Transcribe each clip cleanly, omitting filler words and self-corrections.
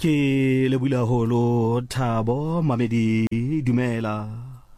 Ke lebula holo Thabo Mamedi dumela.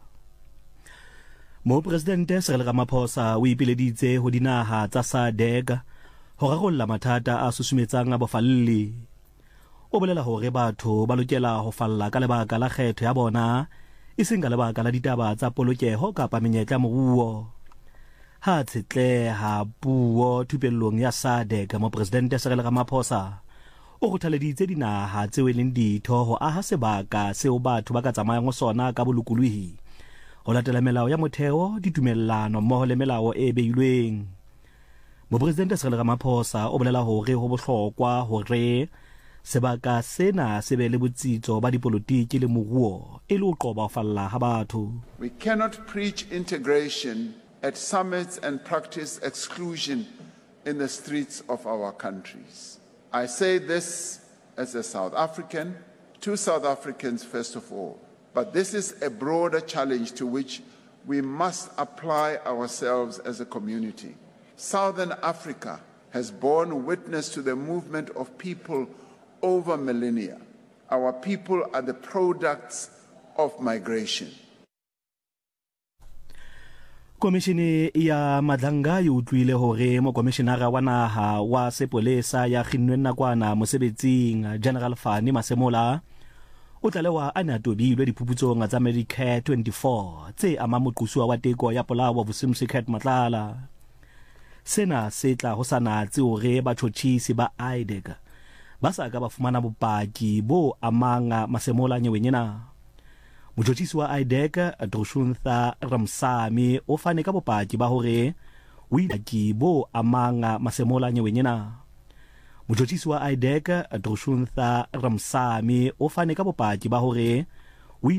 Mo presidente Cyril Ramaphosa o ipileditse ho dinaha tsa SADC ho rarolla mathata a susumetsang a bofalli. O bolela hore batho ba lokela ho falla ka lebaka la kgetho ya bona iseng ka lebaka la ditaba tsa polokeho kapa menyetla moruo. Ha tsetleha puo thupellong ya SADC mo presidente Cyril Ramaphosa o kgothaleditse dinaha tseo e leng ditho ho aha sebaka seo batho ba ka tsamayang ho sona ka bolokolohi ho latela melao ya motheo, ditumellano mmoho le melao e beilweng. Mopresidente Cyril Ramaphosa o bolela hore ho bohlokwa hore sebaka sena se be le botsitso ba dipolotiki le moruo e le ho qoba ho falla ha batho. We cannot preach integration at summits and practice exclusion in the streets of our countries. I say this as a South African, to South Africans first of all, but this is a broader challenge to which we must apply ourselves as a community. Southern Africa has borne witness to the movement of people over millennia. Our people are the products of migration. Komishene ya Madlanga e utlwile hore mo komishenara wa naha wa sepolesa ya kginnweng nakwana mosebetsing General Fani Masemola o tlalewa a na tobilwe diphuputsong tsa Medicare 24 tse ama moqosuwa wa teko ya Polawa Vusimsikat Matlala. Sena se tla ho sanatse hore batjhotjhisi ba IDEC ba sa ka ba fumana bopaki bo amanga Masemola nyewenyena. Motjhotjhisi wa IDEC Drushuntha Ramsami o fane ka bopaki ba hore o idaki bo amanga Masemola nyewenyena. Motjhotjhisi wa IDEC Drushuntha Ramsami o fane ka bopaki ba hore